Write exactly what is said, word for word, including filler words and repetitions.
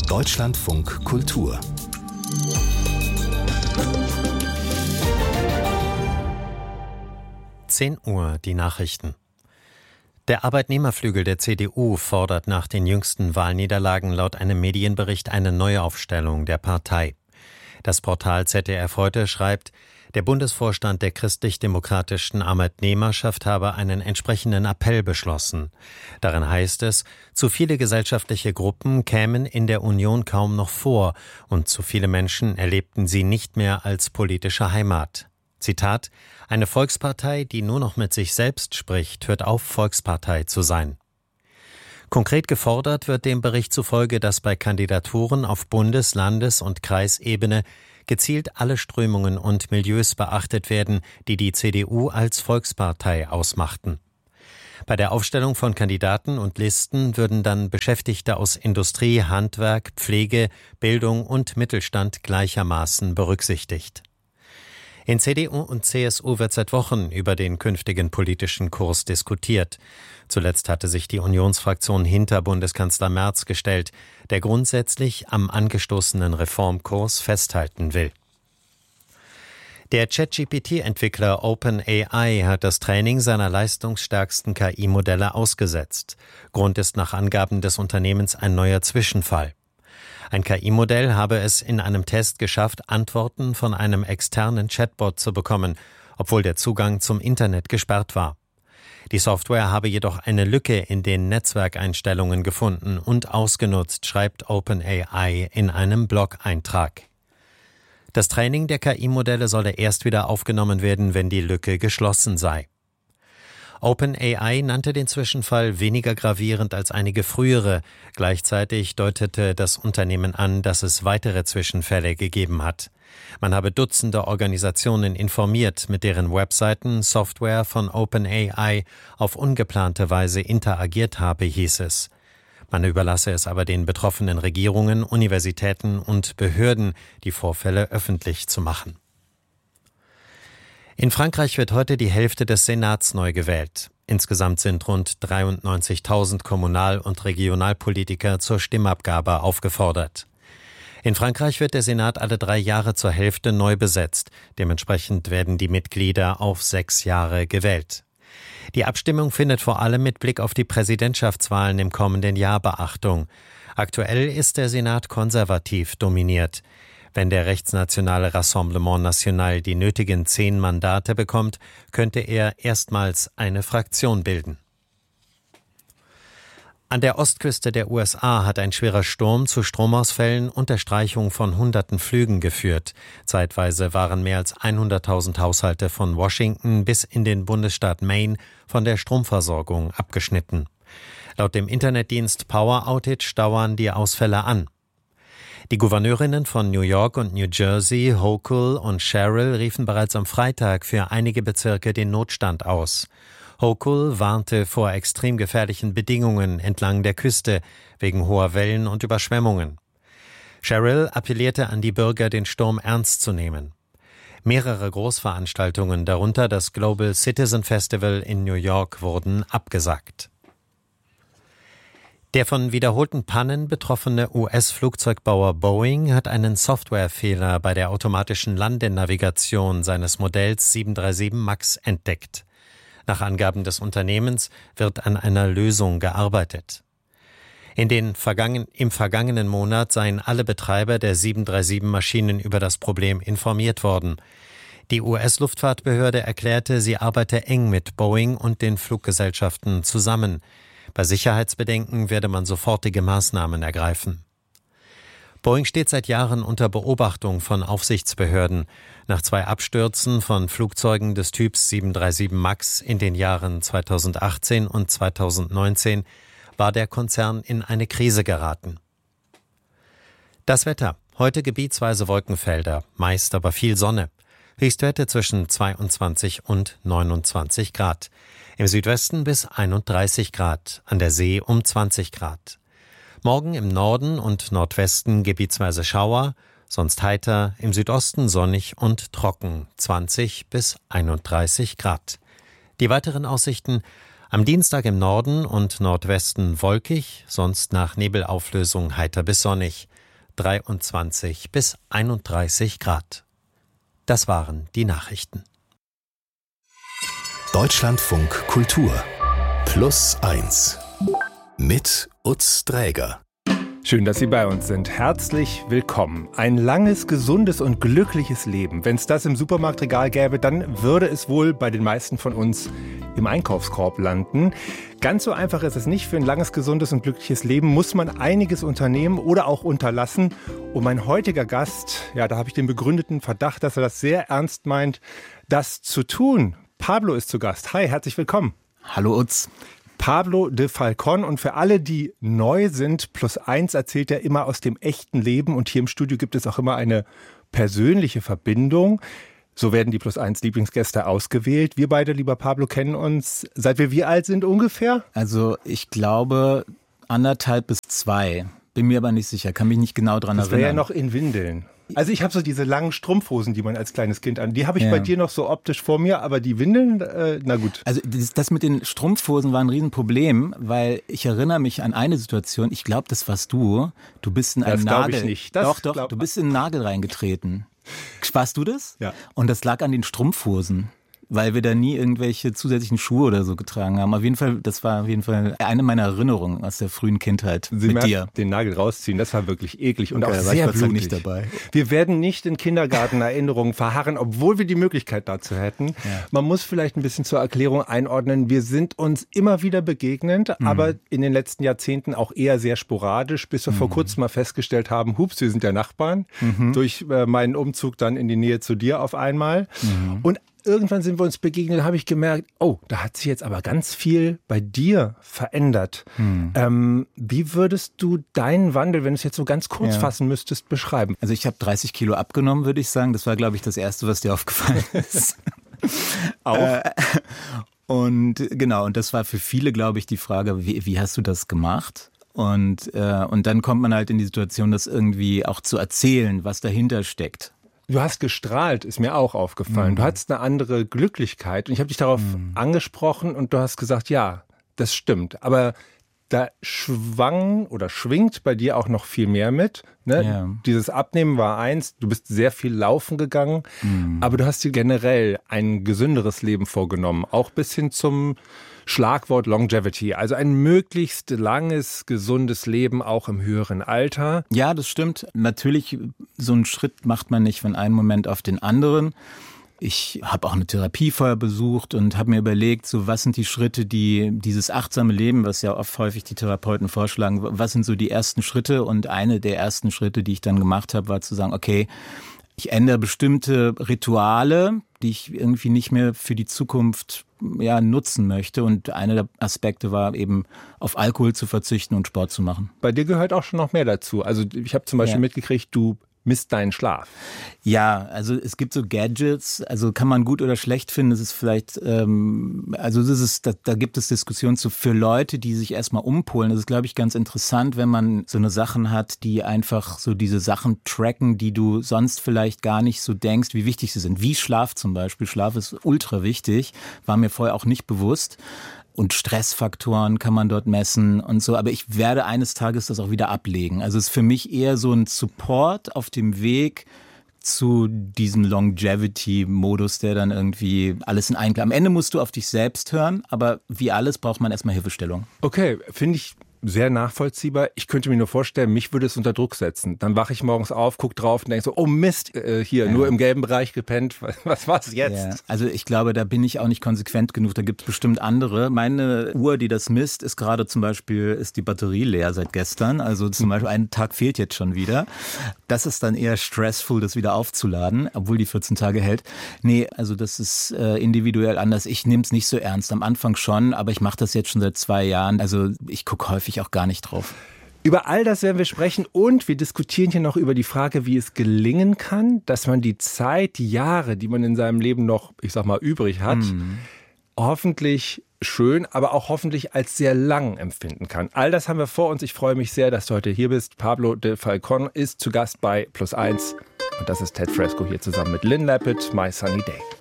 Deutschlandfunk Kultur. zehn Uhr, die Nachrichten. Der Arbeitnehmerflügel der C D U fordert nach den jüngsten Wahlniederlagen laut einem Medienbericht eine Neuaufstellung der Partei. Das Portal Z D F Heute schreibt, der Bundesvorstand der christlich-demokratischen Arbeitnehmerschaft habe einen entsprechenden Appell beschlossen. Darin heißt es, zu viele gesellschaftliche Gruppen kämen in der Union kaum noch vor und zu viele Menschen erlebten sie nicht mehr als politische Heimat. Zitat: Eine Volkspartei, die nur noch mit sich selbst spricht, hört auf, Volkspartei zu sein. Konkret gefordert wird dem Bericht zufolge, dass bei Kandidaturen auf Bundes-, Landes- und Kreisebene gezielt alle Strömungen und Milieus beachtet werden, die die C D U als Volkspartei ausmachten. Bei der Aufstellung von Kandidaten und Listen würden dann Beschäftigte aus Industrie, Handwerk, Pflege, Bildung und Mittelstand gleichermaßen berücksichtigt. In C D U und C S U wird seit Wochen über den künftigen politischen Kurs diskutiert. Zuletzt hatte sich die Unionsfraktion hinter Bundeskanzler Merz gestellt, der grundsätzlich am angestoßenen Reformkurs festhalten will. Der ChatGP T-Entwickler OpenAI hat das Training seiner leistungsstärksten K I-Modelle ausgesetzt. Grund ist nach Angaben des Unternehmens ein neuer Zwischenfall. Ein K I-Modell habe es in einem Test geschafft, Antworten von einem externen Chatbot zu bekommen, obwohl der Zugang zum Internet gesperrt war. Die Software habe jedoch eine Lücke in den Netzwerkeinstellungen gefunden und ausgenutzt, schreibt OpenAI in einem Blog-Eintrag. Das Training der K I-Modelle solle erst wieder aufgenommen werden, wenn die Lücke geschlossen sei. OpenAI nannte den Zwischenfall weniger gravierend als einige frühere. Gleichzeitig deutete das Unternehmen an, dass es weitere Zwischenfälle gegeben hat. Man habe Dutzende Organisationen informiert, mit deren Webseiten Software von OpenAI auf ungeplante Weise interagiert habe, hieß es. Man überlasse es aber den betroffenen Regierungen, Universitäten und Behörden, die Vorfälle öffentlich zu machen. In Frankreich wird heute die Hälfte des Senats neu gewählt. Insgesamt sind rund dreiundneunzigtausend Kommunal- und Regionalpolitiker zur Stimmabgabe aufgefordert. In Frankreich wird der Senat alle drei Jahre zur Hälfte neu besetzt. Dementsprechend werden die Mitglieder auf sechs Jahre gewählt. Die Abstimmung findet vor allem mit Blick auf die Präsidentschaftswahlen im kommenden Jahr Beachtung. Aktuell ist der Senat konservativ dominiert. Wenn der rechtsnationale Rassemblement National die nötigen zehn Mandate bekommt, könnte er erstmals eine Fraktion bilden. An der Ostküste der U S A hat ein schwerer Sturm zu Stromausfällen und der Streichung von hunderten Flügen geführt. Zeitweise waren mehr als hunderttausend Haushalte von Washington bis in den Bundesstaat Maine von der Stromversorgung abgeschnitten. Laut dem Internetdienst Power Outage dauern die Ausfälle an. Die Gouverneurinnen von New York und New Jersey, Hochul und Sherrill, riefen bereits am Freitag für einige Bezirke den Notstand aus. Hochul warnte vor extrem gefährlichen Bedingungen entlang der Küste wegen hoher Wellen und Überschwemmungen. Sherrill appellierte an die Bürger, den Sturm ernst zu nehmen. Mehrere Großveranstaltungen, darunter das Global Citizen Festival in New York, wurden abgesagt. Der von wiederholten Pannen betroffene U S-Flugzeugbauer Boeing hat einen Softwarefehler bei der automatischen Landenavigation seines Modells sieben drei sieben Max entdeckt. Nach Angaben des Unternehmens wird an einer Lösung gearbeitet. In den vergangen, im vergangenen Monat seien alle Betreiber der sieben drei sieben Maschinen über das Problem informiert worden. Die U S-Luftfahrtbehörde erklärte, sie arbeite eng mit Boeing und den Fluggesellschaften zusammen. Bei Sicherheitsbedenken werde man sofortige Maßnahmen ergreifen. Boeing steht seit Jahren unter Beobachtung von Aufsichtsbehörden. Nach zwei Abstürzen von Flugzeugen des Typs sieben drei sieben Max in den Jahren zweitausendachtzehn und zweitausendneunzehn war der Konzern in eine Krise geraten. Das Wetter. Heute gebietsweise Wolkenfelder, meist aber viel Sonne. Höchstwerte zwischen zweiundzwanzig und neunundzwanzig Grad. Im Südwesten bis einunddreißig Grad, an der See um zwanzig Grad. Morgen im Norden und Nordwesten gebietsweise Schauer, sonst heiter, im Südosten sonnig und trocken, zwanzig bis einunddreißig Grad. Die weiteren Aussichten: am Dienstag im Norden und Nordwesten wolkig, sonst nach Nebelauflösung heiter bis sonnig. dreiundzwanzig bis einunddreißig Grad. Das waren die Nachrichten. Deutschlandfunk Kultur Plus eins mit Utz Dräger. Schön, dass Sie bei uns sind. Herzlich willkommen. Ein langes, gesundes und glückliches Leben. Wenn es das im Supermarktregal gäbe, dann würde es wohl bei den meisten von uns im Einkaufskorb landen. Ganz so einfach ist es nicht. Für ein langes, gesundes und glückliches Leben muss man einiges unternehmen oder auch unterlassen. Und mein heutiger Gast, ja, da habe ich den begründeten Verdacht, dass er das sehr ernst meint, das zu tun. Pablo ist zu Gast. Hi, herzlich willkommen. Hallo Utz. Pablo de Falcon, und für alle, die neu sind, Plus eins erzählt er immer aus dem echten Leben, und hier im Studio gibt es auch immer eine persönliche Verbindung. So werden die Plus eins Lieblingsgäste ausgewählt. Wir beide, lieber Pablo, kennen uns, seit wir wie alt sind ungefähr? Also ich glaube anderthalb bis zwei, bin mir aber nicht sicher, kann mich nicht genau dran das erinnern. Das wäre ja noch in Windeln. Also ich habe so diese langen Strumpfhosen, die man als kleines Kind an. Die habe ich ja bei dir noch so optisch vor mir, aber die Windeln, äh, na gut. Also das, das mit den Strumpfhosen war ein Riesenproblem, weil ich erinnere mich an eine Situation, ich glaube, das warst du. Du bist in einen das Nagel. Das glaube ich nicht. Das doch, doch, glaub... du bist in einen Nagel reingetreten. Warst du das? Ja. Und das lag an den Strumpfhosen, weil wir da nie irgendwelche zusätzlichen Schuhe oder so getragen haben. Auf jeden Fall, das war auf jeden Fall eine meiner Erinnerungen aus der frühen Kindheit Sie mit dir. Den Nagel rausziehen, das war wirklich eklig und okay, auch sehr blutig. Nicht dabei. Wir werden nicht in Kindergartenerinnerungen verharren, obwohl wir die Möglichkeit dazu hätten. Ja. Man muss vielleicht ein bisschen zur Erklärung einordnen. Wir sind uns immer wieder begegnet, mhm. aber in den letzten Jahrzehnten auch eher sehr sporadisch, bis wir mhm. vor kurzem mal festgestellt haben, hups, wir sind ja Nachbarn, mhm. durch äh, meinen Umzug dann in die Nähe zu dir auf einmal. Mhm. Und irgendwann sind wir uns begegnet, habe ich gemerkt, oh, da hat sich jetzt aber ganz viel bei dir verändert. Hm. Ähm, wie würdest du deinen Wandel, wenn du es jetzt so ganz kurz ja. fassen müsstest, beschreiben? Also ich habe dreißig Kilo abgenommen, würde ich sagen. Das war, glaube ich, das Erste, was dir aufgefallen ist. Auch? Äh, und genau, und das war für viele, glaube ich, die Frage, wie, wie hast du das gemacht? Und, äh, und dann kommt man halt in die Situation, das irgendwie auch zu erzählen, was dahinter steckt. Du hast gestrahlt, ist mir auch aufgefallen. Mhm. Du hattest eine andere Glücklichkeit. Und ich habe dich darauf mhm. angesprochen und du hast gesagt, ja, das stimmt. Aber da schwang oder schwingt bei dir auch noch viel mehr mit. Ne? Ja. Dieses Abnehmen war eins, du bist sehr viel laufen gegangen, mhm. aber du hast dir generell ein gesünderes Leben vorgenommen. Auch bis hin zum Schlagwort Longevity, also ein möglichst langes, gesundes Leben, auch im höheren Alter. Ja, das stimmt. Natürlich, so einen Schritt macht man nicht von einem Moment auf den anderen. Ich habe auch eine Therapie vorher besucht und habe mir überlegt, so was sind die Schritte, die dieses achtsame Leben, was ja oft häufig die Therapeuten vorschlagen, was sind so die ersten Schritte? Und eine der ersten Schritte, die ich dann gemacht habe, war zu sagen, okay, ich ändere bestimmte Rituale, die ich irgendwie nicht mehr für die Zukunft ja, nutzen möchte. Und einer der Aspekte war eben, auf Alkohol zu verzichten und Sport zu machen. Bei dir gehört auch schon noch mehr dazu. Also ich habe zum Beispiel ja. mitgekriegt, du misst deinen Schlaf. Ja, also es gibt so Gadgets, also kann man gut oder schlecht finden, es ist vielleicht, ähm, also das ist, da, da gibt es Diskussionen zu, für Leute, die sich erstmal umpolen. Das ist, glaube ich, ganz interessant, wenn man so eine Sachen hat, die einfach so diese Sachen tracken, die du sonst vielleicht gar nicht so denkst, wie wichtig sie sind. Wie Schlaf zum Beispiel. Schlaf ist ultra wichtig, war mir vorher auch nicht bewusst. Und Stressfaktoren kann man dort messen und so. Aber ich werde eines Tages das auch wieder ablegen. Also es ist für mich eher so ein Support auf dem Weg zu diesem Longevity-Modus, der dann irgendwie alles in Einklang. Am Ende musst du auf dich selbst hören, aber wie alles braucht man erstmal Hilfestellung. Okay, finde ich sehr nachvollziehbar. Ich könnte mir nur vorstellen, mich würde es unter Druck setzen. Dann wache ich morgens auf, gucke drauf und denke so, oh Mist, äh, hier, ja. nur im gelben Bereich gepennt. Was, was war's jetzt? Ja. Also ich glaube, da bin ich auch nicht konsequent genug. Da gibt es bestimmt andere. Meine Uhr, die das misst, ist gerade zum Beispiel, ist die Batterie leer seit gestern. Also zum Beispiel ein Tag fehlt jetzt schon wieder. Das ist dann eher stressful, das wieder aufzuladen, obwohl die vierzehn Tage hält. Nee, also das ist äh, individuell anders. Ich nehme es nicht so ernst. Am Anfang schon, aber ich mache das jetzt schon seit zwei Jahren. Also ich gucke häufig auch gar nicht drauf. Über all das werden wir sprechen und wir diskutieren hier noch über die Frage, wie es gelingen kann, dass man die Zeit, die Jahre, die man in seinem Leben noch, ich sag mal, übrig hat, mhm. hoffentlich schön, aber auch hoffentlich als sehr lang empfinden kann. All das haben wir vor uns. Ich freue mich sehr, dass du heute hier bist. Pablo de Falcon ist zu Gast bei Plus eins und das ist Ted Fresco hier zusammen mit Lynn Lapid, My Sunny Day.